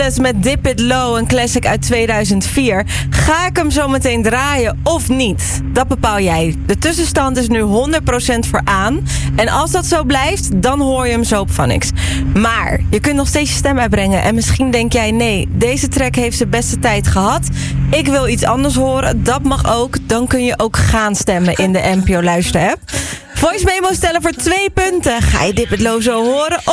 Thomas met Dip It Low, een classic uit 2004. Ga ik hem zo meteen draaien of niet? Dat bepaal jij. De tussenstand is nu 100% voor aan. En als dat zo blijft, dan hoor je hem zo op Phonics. Maar je kunt nog steeds je stem uitbrengen. En misschien denk jij, nee, deze track heeft zijn beste tijd gehad. Ik wil iets anders horen. Dat mag ook. Dan kun je ook gaan stemmen in de NPO Luister app. Voice memo stellen voor 2 punten. Ga je Dip It Low zo horen?